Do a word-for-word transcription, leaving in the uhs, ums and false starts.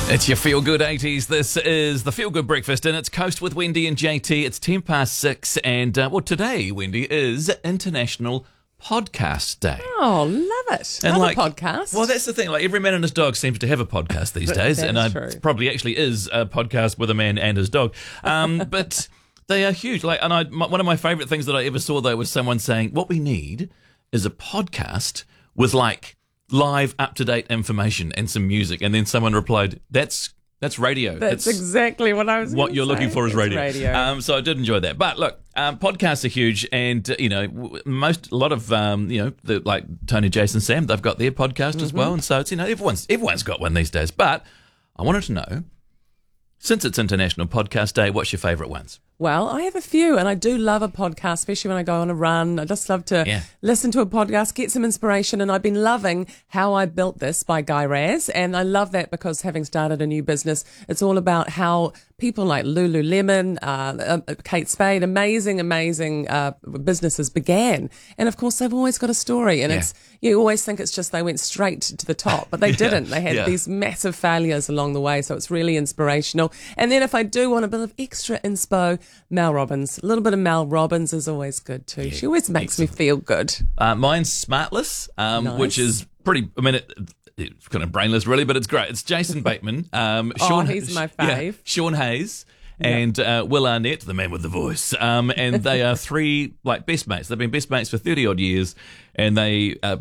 It's your Feel Good eighties. This is the Feel Good Breakfast, and it's Coast with Wendy and J T. It's ten past six, and uh, well, today, Wendy, is International Podcast Day. Oh, love it. And love like, a podcast. Well, that's the thing. Like, every man and his dog seems to have a podcast these days, That and is I true. probably actually is a podcast with a man and his dog. Um, but they are huge. Like, and I, my, one of my favourite things that I ever saw though was someone saying, "What we need is a podcast with like live, up-to-date information and some music." And then someone replied, "That's that's radio. That's exactly what I was what gonna you're say. looking for is It's radio." radio. Um, so I did enjoy that. But look, um, podcasts are huge, and uh, you know, w- most a lot of um, you know, the, like Tony, Jason, Sam, they've got their podcast Mm-hmm. as well, and so it's you know, everyone's everyone's got one these days. But I wanted to know, since it's International Podcast Day, what's your favourite ones? Well, I have a few, and I do love a podcast, especially when I go on a run. I just love to Yeah. listen to a podcast, get some inspiration, and I've been loving How I Built This by Guy Raz, and I love that because having started a new business, it's all about how people like Lululemon, uh, uh, Kate Spade, amazing, amazing uh, businesses began. And of course, they've always got a story, and Yeah. it's you always think it's just they went straight to the top, but they didn't. They had yeah. these massive failures along the way, so it's really inspirational. And then if I do want a bit of extra inspo, Mel Robbins. A little bit of Mel Robbins is always good too. She always makes me feel good. Uh, mine's Smartless, um, Nice. which is pretty. I mean, it, it's kind of brainless, really, but it's great. It's Jason Bateman, um, Oh, Sean, he's my yeah, fave. Sean Hayes, and uh, Will Arnett, the man with the voice. Um, and they are three like best mates. They've been best mates for thirty odd years, and they uh,